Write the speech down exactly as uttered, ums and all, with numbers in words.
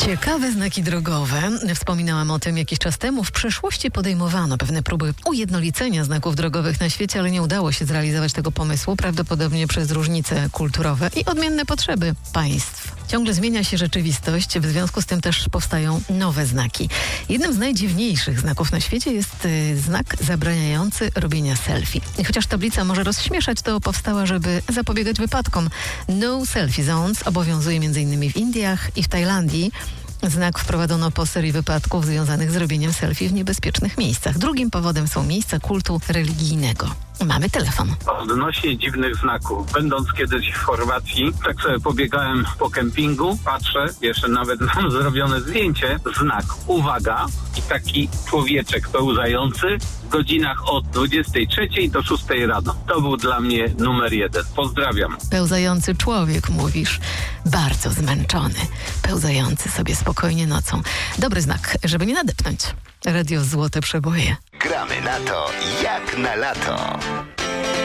Ciekawe znaki drogowe. Wspominałam o tym jakiś czas temu. W przeszłości podejmowano pewne próby ujednolicenia znaków drogowych na świecie, ale nie udało się zrealizować tego pomysłu, prawdopodobnie przez różnice kulturowe i odmienne potrzeby państw. Ciągle zmienia się rzeczywistość, w związku z tym też powstają nowe znaki. Jednym z najdziwniejszych znaków na świecie jest y, znak zabraniający robienia selfie. I chociaż tablica może rozśmieszać, to powstała, żeby zapobiegać wypadkom. No Selfie Zones obowiązuje m.in. w Indiach i w Tajlandii. Znak wprowadzono po serii wypadków związanych z robieniem selfie w niebezpiecznych miejscach. Drugim powodem są miejsca kultu religijnego. Mamy telefon. Odnośnie dziwnych znaków. Będąc kiedyś w Chorwacji, tak sobie pobiegałem po kempingu, patrzę, jeszcze nawet mam zrobione zdjęcie, znak uwaga i taki człowieczek pełzający w godzinach od dwudziestej trzeciej do szóstej rano. To był dla mnie numer jeden. Pozdrawiam. Pełzający człowiek, mówisz. Bardzo zmęczony. Pełzający sobie spokojnie nocą. Dobry znak, żeby nie nadepnąć. Radio Złote Przeboje. Gramy na to jak na lato.